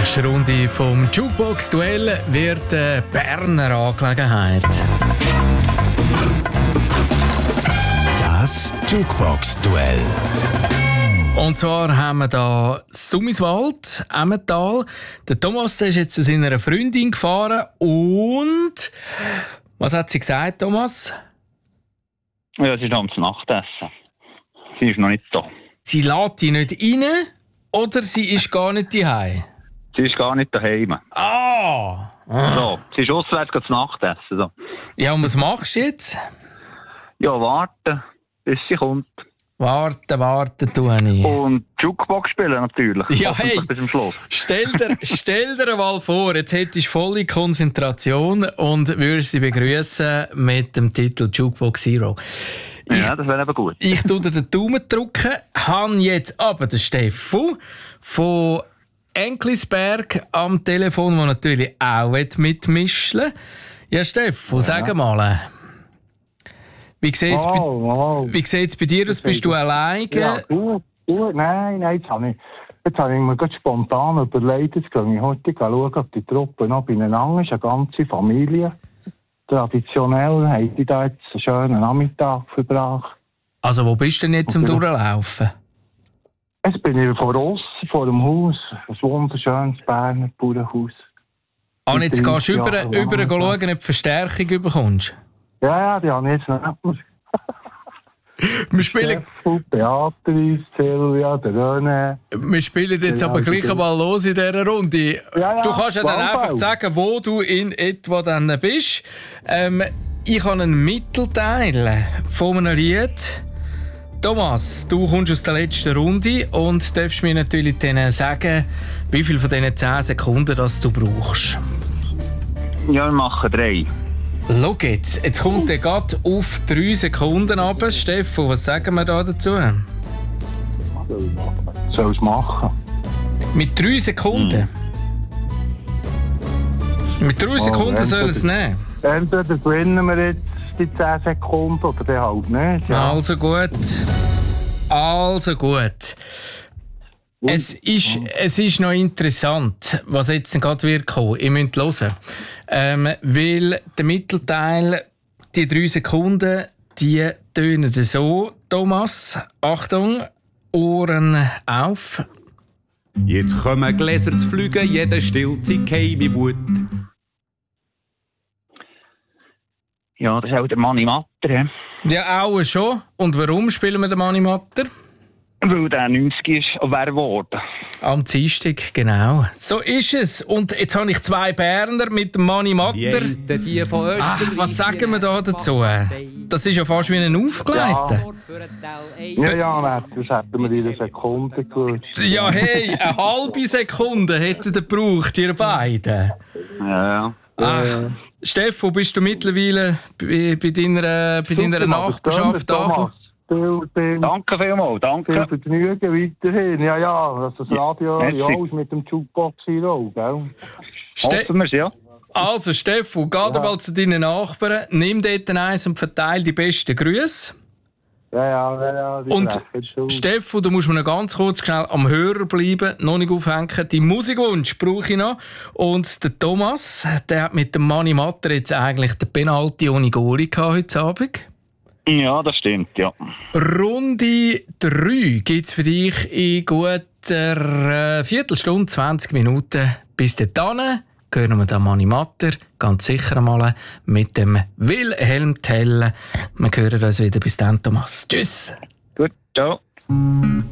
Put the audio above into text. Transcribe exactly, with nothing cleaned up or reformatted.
nächsten Runde vom Jukebox-Duell wird eine Berner Angelegenheit. Das Jukebox-Duell. Und zwar haben wir hier Summiswald, Emmental. Der Thomas der ist jetzt zu seiner Freundin gefahren und... Was hat sie gesagt, Thomas? Ja, sie ist noch am Nachtessen. Sie ist noch nicht da. Sie lädt dich nicht rein oder sie ist gar nicht daheim? Sie ist gar nicht daheim. Ah! ah. So, sie ist auswärts zu Nachtessen. So. Ja, und was machst du jetzt? Ja, warten, bis sie kommt. Warten, warten tue ich. Und Jukebox spielen natürlich. Ja, hey, bis zum Schluss. Stell dir, stell dir mal vor, jetzt hättest du volle Konzentration und würdest sie begrüßen mit dem Titel Jukebox Hero. Ich, ja, das wäre eben gut. Ich tue dir den Daumen drücken, habe jetzt aber den Steffu von Enklisberg am Telefon, der natürlich auch mitmischen will. Ja, Steffu, ja. Sag mal. Wie sieht es oh, oh. bei, bei dir aus? Bist du alleine? Ja, gut, gut. Nein, nein, jetzt habe ich, jetzt habe ich mir ganz spontan überlegt, jetzt gehe ich heute schauen, ob die Truppe noch beieinander ist, eine ganze Familie. Traditionell haben die da jetzt einen schönen Nachmittag verbracht. Also wo bist du denn jetzt zum Durchlaufen? Jetzt bin ich vor Ross, vor dem Haus, ein wunderschönes Berner Bauernhaus. Ah, und jetzt gehst du über, über schauen, ob du Verstärkung bekommst? Ja, ja, die habe ich jetzt nicht mehr. Wir spielen... Beatrice, Silvia, der René. Wir spielen jetzt aber gleich mal los in dieser Runde. Ja, ja, du kannst ja dann einfach sagen, wo du in etwa dann bist. Ähm, ich habe einen Mittelteil von einem Lied. Thomas, du kommst aus der letzten Runde und darfst mir natürlich dann sagen, wie viel von diesen zehn Sekunden das du brauchst. Ja, wir machen drei. Schau jetzt, jetzt kommt er gerade auf drei Sekunden runter. Stefan, was sagen wir da dazu? Soll es machen? Mit drei Sekunden? Hm. Mit drei Sekunden oh, soll es nehmen? Entweder gewinnen wir jetzt die zehn Sekunden oder dann halt nicht. Ja. Also gut. Also gut. Es ist, es ist noch interessant, was jetzt gerade wird kommen. Ihr müsst hören. Ähm, weil der Mittelteil, die drei Sekunden, die tönen so. Thomas, Achtung, Ohren auf. Jetzt kommen Gläser zu fliegen, jeder stillt die geheime Wut. Ja, das ist auch der Mani Matter. Ja, auch schon. Und warum spielen wir den Mani Matter? Weil der neunzig ist und wer geworden. Am Dienstag, genau. So ist es. Und jetzt habe ich zwei Berner mit dem Mani Matter. Die, die von Ach, was sagen wir da dazu? Das ist ja fast wie ein Aufgeleiter. Ja, ja, ja, das hätten wir in einer Sekunde gewusst. Ja, hey, eine halbe Sekunde hätten ihr gebraucht, ihr beiden. Ja, ja. Ach, Stefan, bist du mittlerweile bei, bei deiner, bei deiner Nachbarschaft angekommen? Danke vielmals, danke. Viel Vergnügen weiterhin. Ja, ja, das ist das Radio ja, aus mit dem Jukebox Hero, gell? Ste- Hoffen wir's, ja. Also, Stefan, geh ja. mal zu deinen Nachbarn, nimm dort eins und verteile die besten Grüße. Ja, ja, ja, ja. Und Stefan, du musst mir noch ganz kurz schnell am Hörer bleiben, noch nicht aufhängen. Die Musikwunsch brauche ich noch. Und der Thomas, der hat mit dem Mani Matter jetzt eigentlich den Penalty ohne Goalie gehabt heute Abend. Ja, das stimmt, ja. Runde drei gibt es für dich in guter äh, Viertelstunde, zwanzig Minuten. Bis dahin hören wir den Mani Matter ganz sicher mal mit dem Wilhelm Tell. Wir hören uns wieder. Bis dann, Thomas. Tschüss. Gut, ciao.